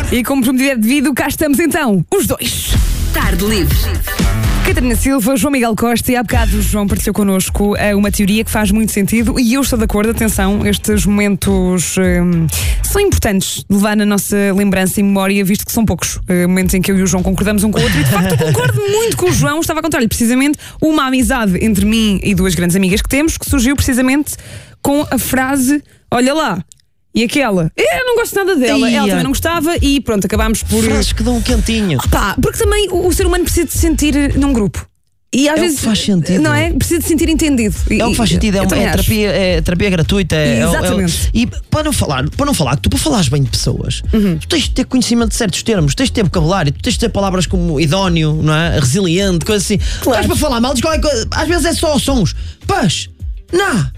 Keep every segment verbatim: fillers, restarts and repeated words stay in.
E como prometido é devido, cá estamos então, os dois. Tarde Livre. Catarina Silva, João Miguel Costa, e há bocado o João partilhou connosco uh, uma teoria que faz muito sentido e eu estou de acordo. Atenção, estes momentos um, são importantes de levar na nossa lembrança e memória, visto que são poucos uh, momentos em que eu e o João concordamos um com o outro. E de facto eu concordo muito com o João. Estava a contar-lhe precisamente uma amizade entre mim e duas grandes amigas que temos, que surgiu precisamente com a frase: olha lá. E aquela, eu não gosto nada dela, Ia. ela também não gostava e pronto, acabámos por... Frases que dão um quentinho. Pá, porque também o, o ser humano precisa de se sentir num grupo. E às É o vezes que faz sentido. não é? Precisa de se sentir entendido. E- É o que faz sentido, é, eu uma, também é, acho. terapia, é terapia gratuita. É, é o- é o- Exatamente. e para não falar, para não falar que tu, para falares bem de pessoas, Uhum. tu tens de ter conhecimento de certos termos, tens de ter vocabulário, tu tens de ter palavras como idóneo, não é? Resiliente, coisa assim. Claro. Estás para falar mal, diz qualquer coisa. Às vezes é só sons. Paz, não.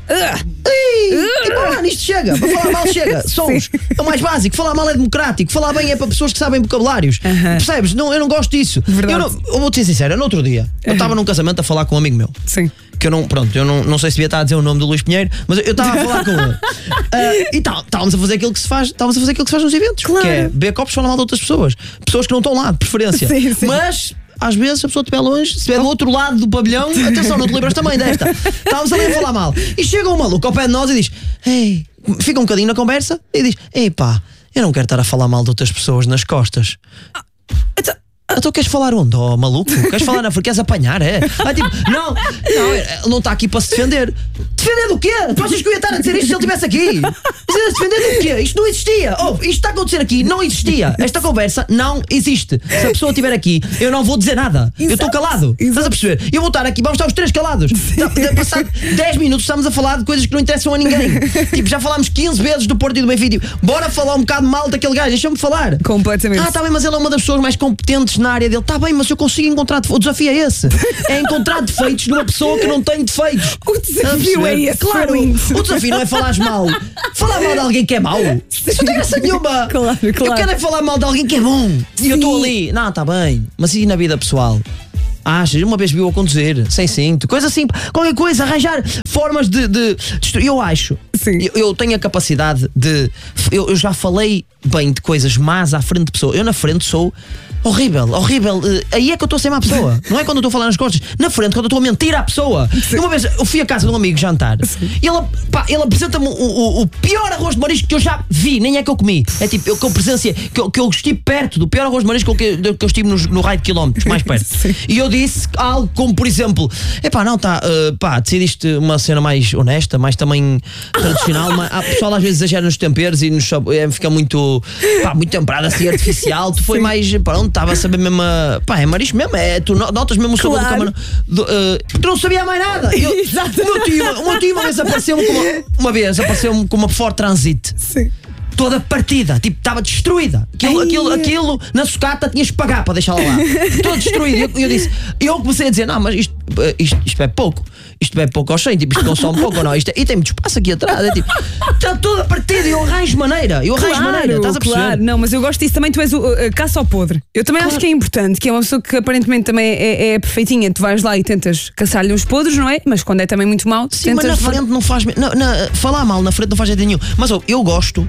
E pá, nisto chega, para falar mal chega. Sons, é o mais básico. Falar mal é democrático, falar bem é para pessoas que sabem vocabulários. Aham. Percebes? Não, eu não gosto disso. Verdade. Eu, não, eu vou-te ser sincero, no outro dia eu estava num casamento a falar com um amigo meu. Sim. Que eu não, pronto, eu não, não sei se devia estar a dizer o nome do Luís Pinheiro, mas eu estava a falar com ele. Ah, e tal, estávamos a fazer aquilo que se faz, estávamos a fazer aquilo que se faz nos eventos, Claro. que é beber copos falar mal de outras pessoas, pessoas que não estão lá, de preferência. Sim, sim. Mas às vezes, se a pessoa estiver longe, se estiver do outro lado do pavilhão, atenção, não te lembras também desta. Estávamos ali a falar mal. E chega um maluco ao pé de nós e diz: ei, fica um bocadinho na conversa e diz: ei pá, eu não quero estar a falar mal de outras pessoas nas costas. Então, então queres falar onde, ó maluco? Queres falar na frente? Queres apanhar? É? Ah, tipo, não, não, ele não está aqui para se defender. Defender do quê? Tu achas que eu ia estar a dizer isto se ele estivesse aqui? Mas defender do quê? Isto não existia. Oh, isto está a acontecer aqui, não existia. Esta conversa não existe. Se a pessoa estiver aqui, eu não vou dizer nada. Eu estou calado. Estás a perceber? Eu vou estar aqui, vamos estar os três calados. Passar dez minutos estamos a falar de coisas que não interessam a ninguém. Tipo, já falámos quinze vezes do Porto e do Benfica. Tipo, bora falar um bocado mal daquele gajo, deixa-me falar. Completamente. Ah, tá bem, mas ele é uma das pessoas mais competentes na área dele. Tá bem, mas eu consigo encontrar defeitos. O desafio é esse. É encontrar defeitos numa pessoa que não tem defeitos. O desafio é esse, Claro, foi lindo. o desafio não é falares mal. Falar mal de alguém que é mau. Isso não tem graça nenhuma. Claro, Eu claro. quero é falar mal de alguém que é bom. E eu estou Sim. ali. Não, tá bem. Mas e na vida pessoal? Achas? Uma vez viu a conduzir, sem cinto, coisa assim, qualquer coisa, arranjar formas de. de, de eu acho. Sim. Eu, eu tenho a capacidade de. Eu, eu já falei bem de coisas más à frente de pessoa. Eu na frente sou horrível, horrível. Eh, Aí é que eu estou a ser má pessoa. Não é quando eu estou a falar nas costas. Na frente, quando eu estou a mentir à pessoa. E uma vez eu fui à casa de um amigo jantar e ele, pá, ele apresenta-me o, o, o pior arroz de marisco que eu já vi, nem é que eu comi. É tipo, eu, que eu presenciei, que eu, que eu estive perto do pior arroz de marisco que eu, que eu estive no, no raio de quilómetros, mais perto. Sim. E eu disse algo como, por exemplo, epá, não, tá, uh, pá, decidiste uma cena mais honesta, mais também tradicional. Mas, a pessoal às vezes exagera nos temperos e nos, sab- é, fica muito, pá, muito temperado assim, artificial. Tu foi Sim. mais, pronto, estava a saber mesmo, a- pá, é marisco mesmo, é, tu no- notas mesmo o sabor Claro. do camarão. Do, uh, tu não sabia mais nada. Eu, Exato. o meu tio, o meu tio uma vez apareceu-me com uma, uma vez, apareceu-me com uma Ford Transit. Sim. Toda partida, tipo, estava destruída. Aquilo, Ai. aquilo, aquilo na sucata tinhas que pagar para deixá-la lá. Toda destruída. E eu, eu disse, eu comecei a dizer, não, mas isto, eh, isto, isto é pouco. Isto é pouco ao cem, tipo, isto consome pouco ou não. Isto é, e tem muito espaço aqui atrás. É tipo, está toda partida e eu arranjo maneira. Eu arranjo maneira, estás a perceber? Claro, não, mas eu gosto disso também. Tu és o uh, caça ao podre. Eu também acho que é importante, que é uma pessoa que aparentemente também é, é perfeitinha. Tu vais lá e tentas caçar-lhe uns podres, não é? Mas quando é também muito mau, Sim, mas tentas. na frente não faz. Na, na, falar mal na frente não faz jeito nenhum. Mas oh, eu gosto,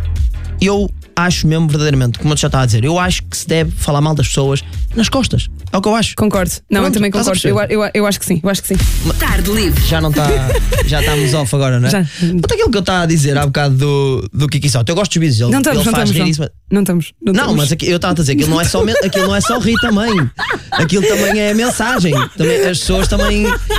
eu acho mesmo verdadeiramente, como eu já estava a dizer, eu acho que se deve falar mal das pessoas nas costas. É o que eu acho. Concordo. Não, eu Pronto, também estás a concordo. Eu, perceber? eu, eu acho que sim, eu acho que sim. Tarde Livre. Já não está. Já estamos off agora, não é? Já. Mas aquilo que eu estava a dizer há bocado do, do Kiki Soto, eu gosto dos vídeos. Ele, Não estamos, ele não faz estamos. rir isso, Não, mas- não estamos. Não, Não, estamos. mas aqui, eu estava a dizer que aquilo não é só, me- aquilo não é só rir também. Aquilo também é mensagem. Também, as pessoas também.